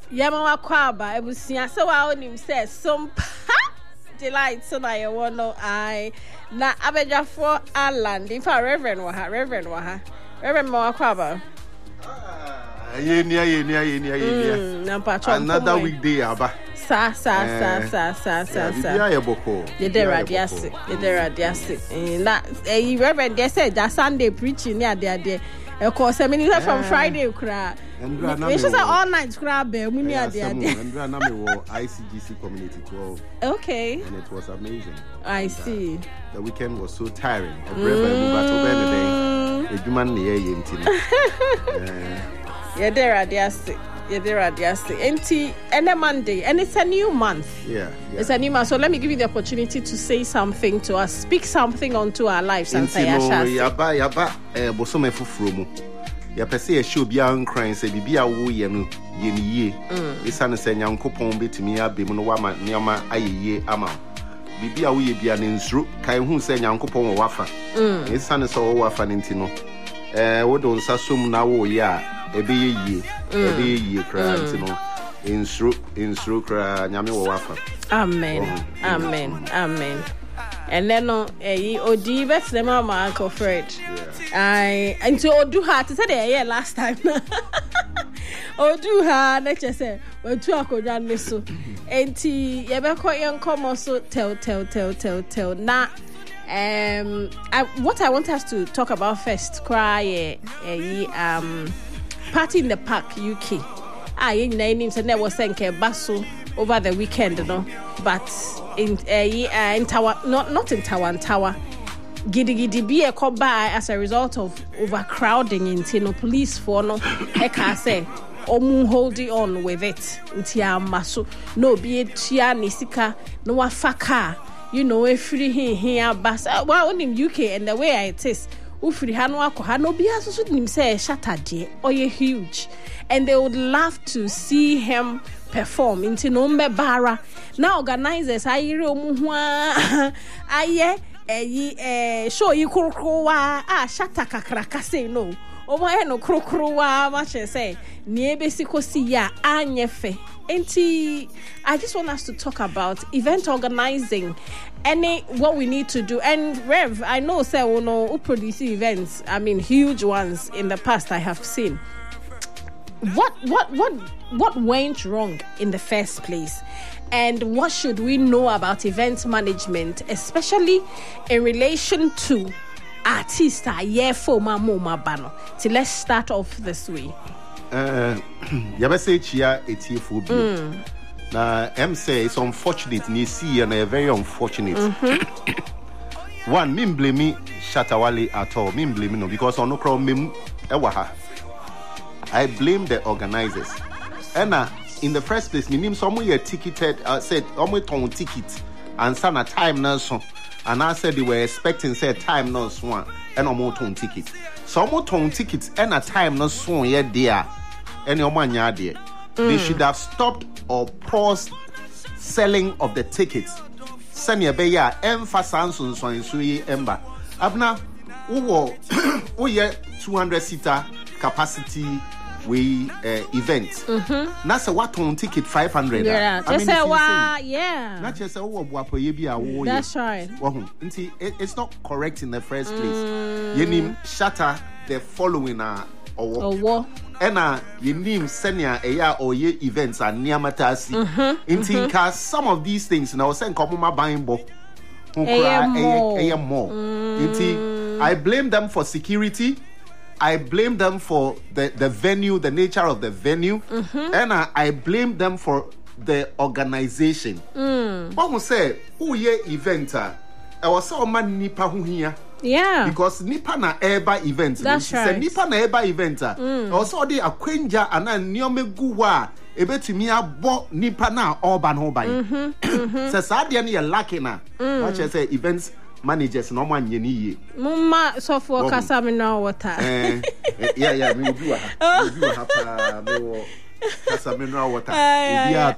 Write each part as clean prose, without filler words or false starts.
Yama Kwaba, Ebusia, so I only says some delight, so I want no I na Abeja for Alan, if I Reverend Waha, Reverend Moakwaba. Another weekday, Abba. Sa. Na Reverend, they said that Sunday preaching near there. Of course, I mean, from Friday, cry. It's just all night crab. We near there. ICGC Community 12. Okay. And it was amazing. I see. The weekend was so tiring. Yeah, there are and a Monday, and it's a new month. Yeah. It's a new month. So let me give you the opportunity to say something to us, speak something onto our lives. And say, Yaba, Bosome Fufrumu. Ya pese show bia nkran se bibia wo ye no ye ni ye isane se nyankopon betimi abem no wa ma nioma ayeye ama bibia wo ye bia ne nsuru kai hu se nyankopon wo wafa isane se wo wafa ne ntino wo don sasom na wo ye a ebe ye kra ntino insuru kra nyame wo wafa. Amen. And then Odi best them my Uncle Fred. I into Odu her to say yeah last time. Odu her next say when two akojan miso. Enti yebeko yon come also tell. Now what I want us to talk about first cry Party in the Park UK. Names and there was senke basso over the weekend, no, but in Tower, not in Tower. Giddy be a call by as a result of overcrowding in Tino police for no Eka say holding on with it Ntia Maso no be it Tia Nisika no afaka free here bus well in UK and the way it is Ufri Hanwa Kohano be as soon say Shatade or ye huge and they would love to see him perform into Nombe Bara. Now organizers ayire omuhwa aye show you krokrowa shata kakraka say no omo no krokrowa ma say niebe sikosi ya anyefe. Enti I just want us to talk about event organizing, what we need to do. And Rev, I know say who produce events, I mean huge ones in the past I have seen. What went wrong in the first place, and what should we know about event management, especially in relation to artists? So let's start off this way. Now, M say it's unfortunate, and see, and very unfortunate. One, me blame me Shatawale at all. Me blame no because on no crowd me ewaha. I blame the organizers. And in the first place, me name someone here ticketed. Said almost on ticket and some a time now so. And I said they were expecting say time now so and almost on ticket. So almost on tickets and a time now so yeah there. And your man there. They should have stopped or paused selling of the tickets. Sanya beya emphasis on so emba. Abna we 200 seater capacity we event. That's a what on ticket 500. Yeah, just say yeah. Not just that's right. It's not correct in the first place. You need shatter the following or you need senia or ye events and niamatasi. Inti some of these things now send come buying bo. More. I blame them for security. I blame them for the venue, the nature of the venue, and I blame them for the organization. What we say, who ye eventer? I was so man nipa who here. Yeah. Because nipa na eba event. That's right. Nipa na eba eventer. Also the akwenja ana niome guwa ebetumi abo nipa na urban hobai. So sadia ni lucky na. What you say events managers no man yeni mumma so for kasa me na water yeah me do hapa me kasa mineral water at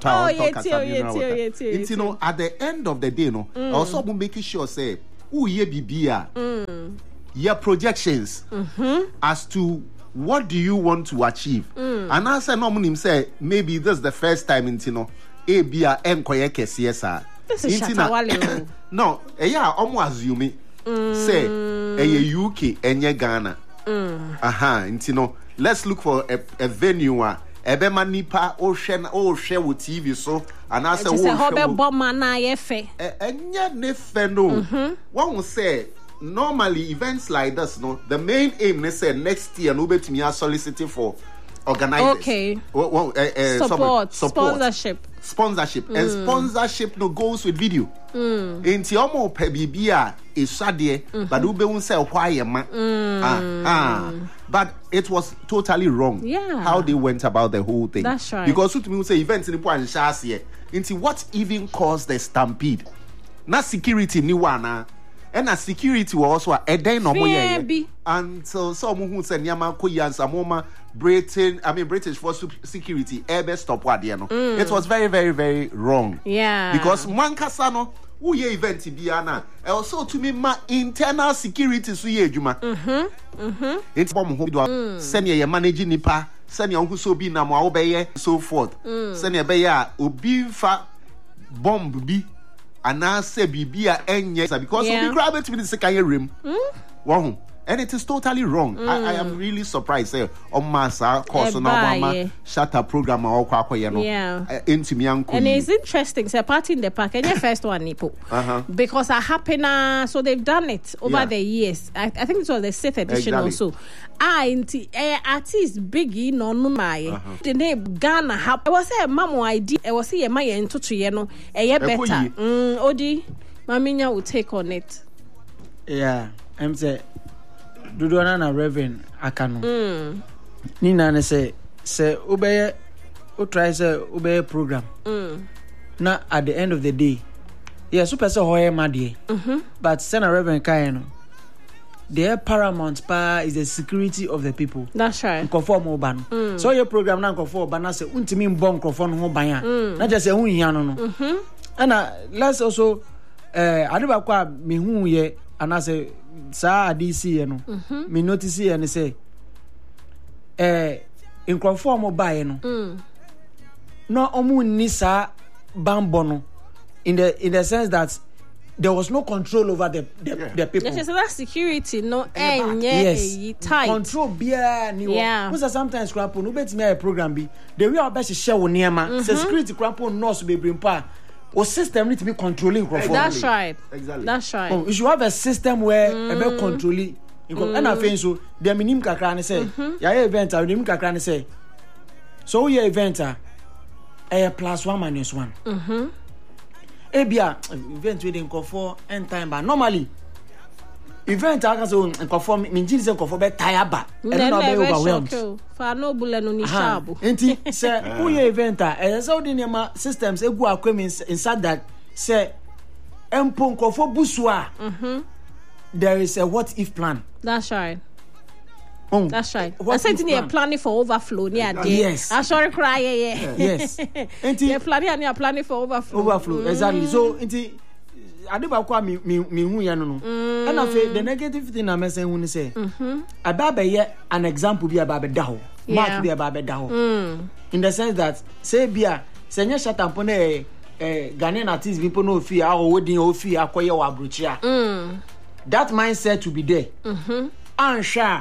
the end of the day also making sure say who ye bibia your projections as to what do you want to achieve? And I said, no, say maybe this is the first time in Tino. Abia enkoye kesiye sa. This is Shatawale. No, almost assuming say UK enye Ghana. Intino. Let's look for a venue. Ebema nipa o share with TV so and I say o share bomb na ye fe. Enye ne fe no. One will say normally events like this, no, the main aim they say next year no betimi are soliciting for organizers. Okay. Support. Sponsorship. And sponsorship no goes with video. Inti omo pe bibia isade but ube won say why ma. But it was totally wrong. Yeah. How they went about the whole thing. That's right. Because to me say events in the point share. Inti what even caused the stampede? Na security ni wana. And a security was also a day no more. And so some who said Yama Koyan Samoma British for security ebe stop what it was very, very, very wrong. Yeah. Because Mankasano who ye event biana also to me my internal security so ye juma. It's bomb who send ye managing nipa, send your uncle so be na mo obeye so forth. Send ye beya obi fa bomb bi. And I say Bibia enye because we grab it with the second rim. Wow. And it is totally wrong. I am really surprised. On Massa, course on Obama, Shatter program or into me and it's interesting. So party in the park and your first one nipo. Because I happen so they've done it over the years. I think it was the 6th edition also. Artist Biggie no my the name Ghana I was a mamo idea. I was a my into no a better. Odi Maminya will take on it. Yeah, I'm saying Dudwana na Reverend Akano. Nina ne say obey o try say obey program. Na at the end of the day, yeah, super so hoye madie. But Sena Reverend Kayano. The paramount power is the security of the people. That's right. Conform ban. So your program now conform ban say untimi mbom conform ho ban ya. Na just say hu hia no no. And let's also adeba kwa me hu ye anase sa DC no. Me notice ye ne say in conform ban no. No omu ni sa bambo no in the sense that there was no control over the people. Yes, so that security no tight. Control beer ni because sometimes crampo no bet me a program be the way our best share wo niema say security crampo nurse be bring pa o system need to be controlling control. That's right. Exactly. That's right. You should have a system where about controlling and I think so the minim kakra ne say ya event a minim kakra ne say so your event a +1 - 1. Ebia event we dey for end time but normally event I can say conform minjin say conform be tire ba and no be overwhelmed for no bule no ni shabu enti say who your event so the name systems egu akwem inside that say empon conform busua there is a what if plan. That's right. That's right. I said you are planning for overflow near there. Yes. I'm sorry, cry. Yes. You're planning for overflow. Overflow, exactly. So, Adiba kwa mi hu ya no. And afi the negative thing I'm saying when you say, Ababa ye an example be about daho. Mark be about daho. In the sense that say bia senya shatampone Ghanaian artists people no fear or wedding or fear akoye wa abrochia. That mindset to be there. And sure.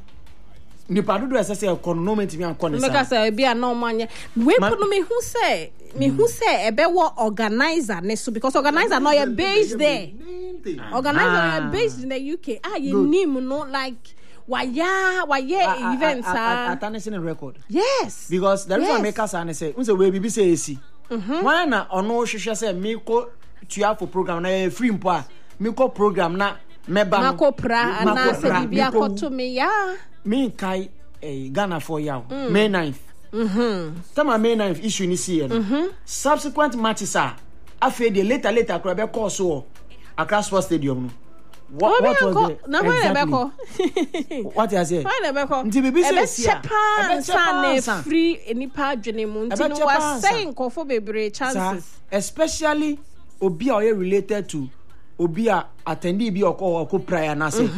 Ni padudu asase economic me ankon nsa make say bia no manye we put me who say ebe wo organizer ne so because organizer no you based there organizer no based in the UK you name no like why events attention record yes because the reason make us say unse we bibi say esi why na ono hwehwe say me ko tua for program na free mpo me ko program na meba na ko pra na se bibia ko to me ya me kai Ghana for yaw May 9th. Tama May 9th issue ni see subsequent matches are afi the later ko be call so Accra Sports Stadium no what was it na exactly what you say why na be ko nti bibi say sia na free enipa adwene mu nti no was saying ko for bebre chances especially obi a related to obi a attendee bi okọ prior na say